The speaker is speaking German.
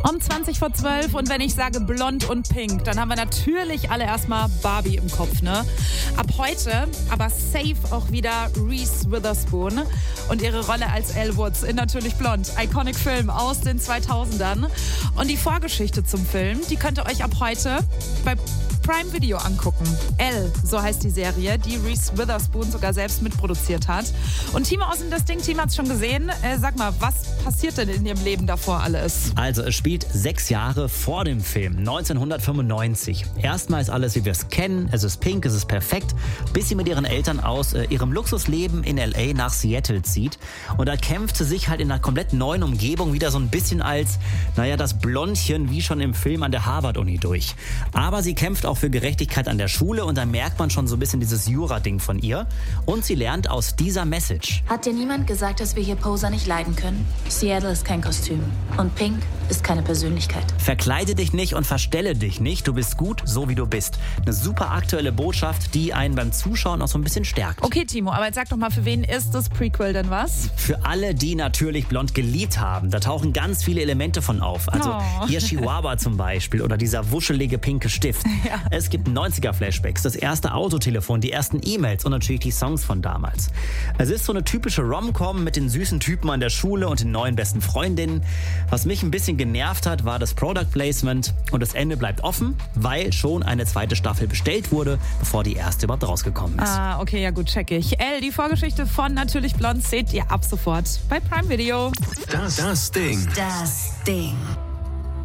Um 20:12 und wenn ich sage blond und pink, dann haben wir natürlich alle erstmal Barbie im Kopf, ne? Ab heute aber safe auch wieder Reese Witherspoon und ihre Rolle als Elle Woods in Natürlich blond. Iconic Film aus den 2000ern. Und die Vorgeschichte zum Film, die könnt ihr euch ab heute bei Prime Video angucken. Elle, so heißt die Serie, die Reese Witherspoon sogar selbst mitproduziert hat. Und Timo aus dem Das Ding-Team hat es schon gesehen. Sag mal, was passiert denn in ihrem Leben davor alles? Also es spielt 6 Jahre vor dem Film, 1995. Erstmal ist alles, wie wir es kennen. Es ist pink, es ist perfekt, bis sie mit ihren Eltern aus ihrem Luxusleben in L.A. nach Seattle zieht. Und da kämpft sie sich halt in einer komplett neuen Umgebung wieder so ein bisschen als, das Blondchen wie schon im Film an der Harvard-Uni durch. Aber sie kämpft auch für Gerechtigkeit an der Schule und da merkt man schon so ein bisschen dieses Jura-Ding von ihr. Und sie lernt aus dieser Message. Hat dir niemand gesagt, dass wir hier Poser nicht leiden können? Seattle ist kein Kostüm und Pink ist keine Persönlichkeit. Verkleide dich nicht und verstelle dich nicht. Du bist gut, so wie du bist. Eine super aktuelle Botschaft, die einen beim Zuschauen auch so ein bisschen stärkt. Okay, Timo, aber jetzt sag doch mal, für wen ist das Prequel denn was? Für alle, die Natürlich blond geliebt haben. Da tauchen ganz viele Elemente von auf. Also ihr Chihuahua zum Beispiel oder dieser wuschelige pinke Stift. Ja. Es gibt 90er-Flashbacks, das erste Autotelefon, die ersten E-Mails und natürlich die Songs von damals. Es ist so eine typische Rom-Com mit den süßen Typen an der Schule und den neuen besten Freundinnen. Was mich ein bisschen genervt hat, war das Product Placement und das Ende bleibt offen, weil schon eine zweite Staffel bestellt wurde, bevor die erste überhaupt rausgekommen ist. Okay, ja gut, check ich. Elle, die Vorgeschichte von Natürlich blond seht ihr ab sofort bei Prime Video. Das Ding. Das Ding.